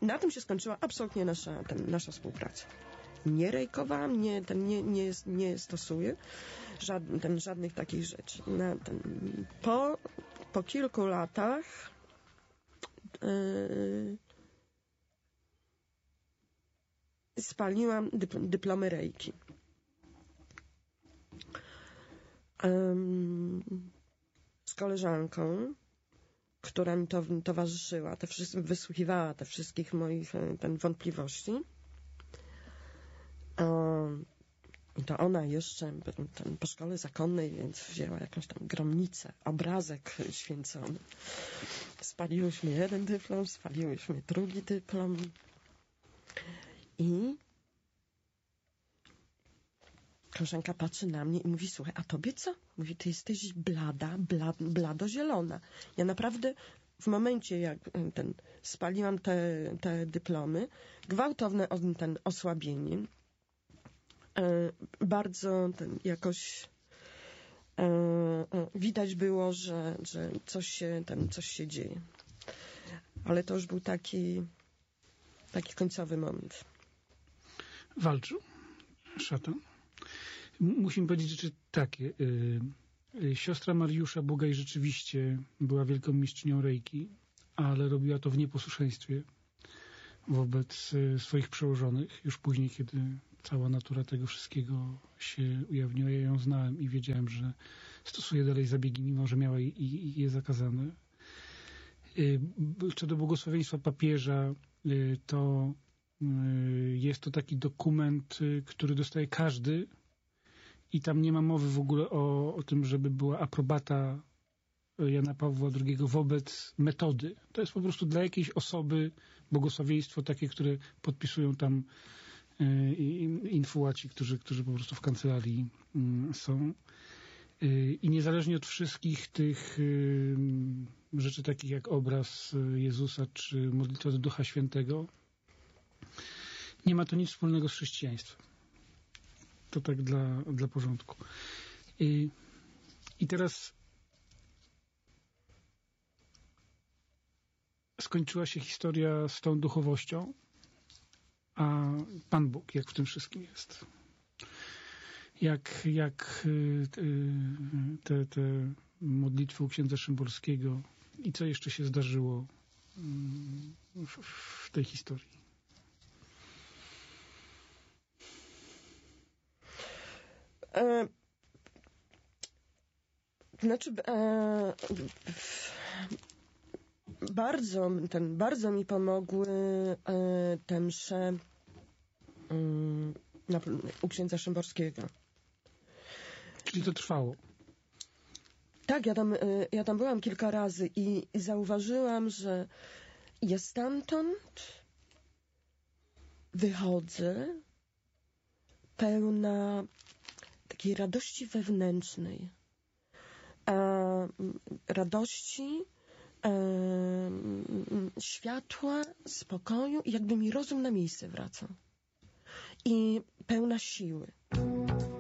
Na tym się skończyła absolutnie nasza współpraca. Nie rejkowałam, nie stosuję żadnych takich rzeczy. Po kilku latach spaliłam dyplomy rejki. Z koleżanką, która mi towarzyszyła, wysłuchiwała te wszystkich moich wątpliwości. I to ona jeszcze po szkole zakonnej, więc wzięła jakąś tam gromnicę, obrazek święcony. Spaliłyśmy jeden dyplom, spaliłyśmy drugi dyplom. I koleżanka patrzy na mnie i mówi, słuchaj, a tobie co? Mówi, ty jesteś blado-zielona. Ja naprawdę w momencie, jak spaliłam te dyplomy, gwałtowne osłabienie, bardzo jakoś widać było, że coś się dzieje. Ale to już był taki końcowy moment. Walczył szatan? Musimy powiedzieć rzeczy takie. Siostra Mariusza Bugaj rzeczywiście była wielką mistrzynią rejki, ale robiła to w nieposłuszeństwie wobec swoich przełożonych. Już później, kiedy cała natura tego wszystkiego się ujawniła, ja ją znałem i wiedziałem, że stosuje dalej zabiegi, mimo że miała je zakazane. Co do błogosławieństwa papieża, to jest to taki dokument, który dostaje każdy i tam nie ma mowy w ogóle o tym, żeby była aprobata Jana Pawła II wobec metody. To jest po prostu dla jakiejś osoby błogosławieństwo takie, które podpisują tam infułaci, którzy po prostu w kancelarii są. I niezależnie od wszystkich tych rzeczy takich jak obraz Jezusa czy modlitwa do Ducha Świętego, nie ma to nic wspólnego z chrześcijaństwem. To tak dla porządku. I teraz skończyła się historia z tą duchowością, a Pan Bóg jak w tym wszystkim jest. Jak te modlitwy u księdza Szymborskiego i co jeszcze się zdarzyło w tej historii? Bardzo mi pomogły te msze u księdza Szymborskiego. Czyli to trwało? Tak, ja tam byłam kilka razy i zauważyłam, że ja stamtąd wychodzę pełna takiej radości wewnętrznej. Radości, światła, spokoju i jakby mi rozum na miejsce wracał. I pełna siły.